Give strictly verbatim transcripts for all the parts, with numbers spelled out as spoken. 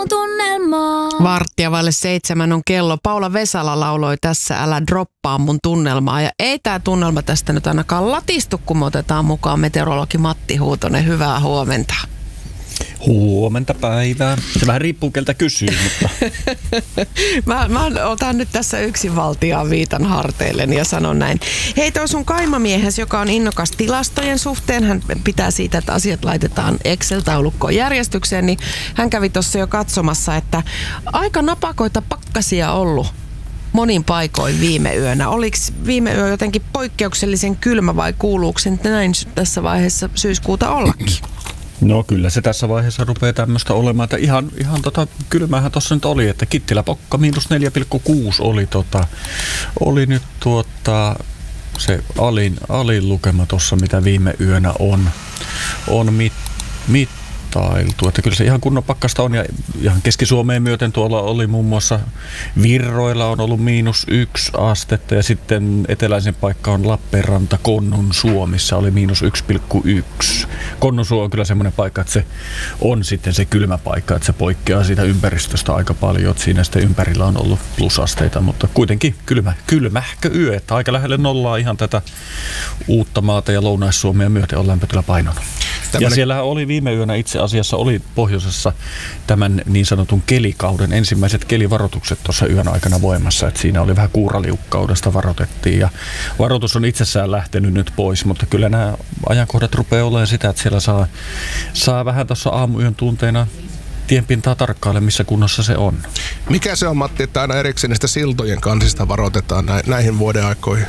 aamun tunnelmaa. Varttia vaille seitsemän on kello. Paula Vesala lauloi tässä Älä droppaa mun tunnelmaa. Ja ei tää tunnelma tästä nyt ainakaan latistu, kun me otetaan mukaan meteorologi Matti Huutonen. Hyvää huomenta. Huomenta päivää. Se vähän riippuu keltä kysyy, mutta... mä, mä otan nyt tässä yksinvaltiaan viitan harteilleni ja sanon näin. Hei, toi sun kaimamiehes, joka on innokas tilastojen suhteen, hän pitää siitä, että asiat laitetaan Excel-taulukkoon järjestykseen, niin hän kävi tuossa jo katsomassa, että aika napakoita pakkasia ollut monin paikoin viime yönä. Oliko viime yö jotenkin poikkeuksellisen kylmä vai kuuluuko se näin tässä vaiheessa syyskuuta ollakin? No kyllä se tässä vaiheessa rupeaa tämmöistä olemaan, että ihan, ihan tota, kylmähän tuossa nyt oli, että Kittilä Pokka miinus neljä pilkku kuusi oli, tota, oli nyt tuota, se alin, alin lukema tuossa, mitä viime yönä on, on mit, mittailtu. Että kyllä se ihan kunnon pakkasta on ja ihan Keski-Suomeen myöten tuolla oli muun muassa Virroilla on ollut miinus yksi astetta ja sitten eteläisen paikka on Lappeenranta Konnunsuo, missä oli miinus yksi pilkku yksi. Konnunsuo on kyllä semmoinen paikka, että se on sitten se kylmä paikka, että se poikkeaa siitä ympäristöstä aika paljon, että siinä sitten ympärillä on ollut plusasteita, mutta kuitenkin kylmä, kylmähkö yö, että aika lähelle nollaa ihan tätä Uuttamaata ja Lounais-Suomea myöten on lämpötila painonut. Tällainen... Ja siellähän oli viime yönä itse asiassa oli pohjoisessa tämän niin sanotun kelikauden ensimmäiset kelivaroitukset tuossa yön aikana voimassa, että siinä oli vähän kuuraliukkaudesta varoitettiin ja varoitus on itsessään lähtenyt nyt pois, mutta kyllä nämä ajankohdat rupeaa olemaan sitä, että siellä saa, saa vähän tuossa aamuyön tunteina tienpintaa tarkkailla, missä kunnossa se on. Mikä se on, Matti, että aina erikseen näistä siltojen kansista varoitetaan näihin vuoden aikoihin?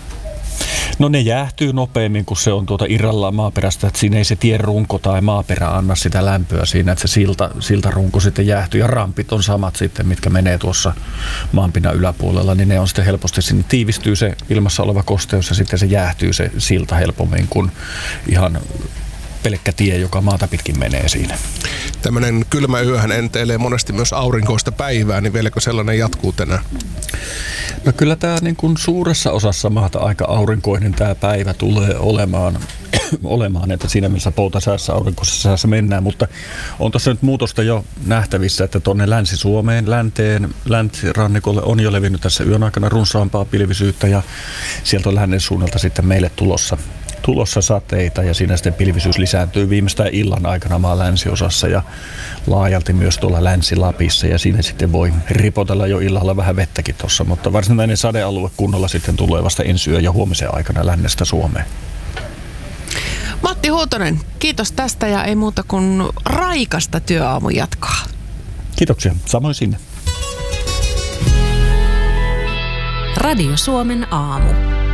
No ne jäähtyy nopeammin, kun se on tuota irrallaan maaperästä, että siinä ei se tienrunko tai maaperä anna sitä lämpöä siinä, että se silta, siltarunko sitten jäähtyy ja rampit on samat sitten, mitkä menee tuossa maanpinnan yläpuolella, niin ne on sitten helposti, sinne tiivistyy se ilmassa oleva kosteus ja sitten se jäähtyy se silta helpommin kuin ihan pelkkä tie, joka maata pitkin menee siinä. Tämmöinen kylmä yöhän enteilee monesti myös aurinkoista päivää, niin vieläkö sellainen jatkuu tänään? No kyllä tämä niin kuin suuressa osassa maata aika aurinkoinen tämä päivä tulee olemaan, olemaan että siinä missä poutasäässä aurinkoisessa säässä mennään, mutta on tuossa nyt muutosta jo nähtävissä, että tuonne Länsi-Suomeen, länteen, länsirannikolle on jo levinnyt tässä yön aikana runsaampaa pilvisyyttä ja sieltä on lännen suunnalta sitten meille tulossa tulossa sateita ja siinä sitten pilvisyys lisääntyy viimeistään illan aikana maan länsiosassa ja laajalti myös tuolla Länsi-Lapissa ja siinä sitten voi ripotella jo illalla vähän vettäkin tuossa, mutta varsinainen sadealue kunnolla sitten tulee vasta ensi yön ja huomisen aikana lännestä Suomeen. Matti Huutonen, kiitos tästä ja ei muuta kuin raikasta työaamun jatkoa. Kiitoksia, samoin sinne. Radio Suomen aamu.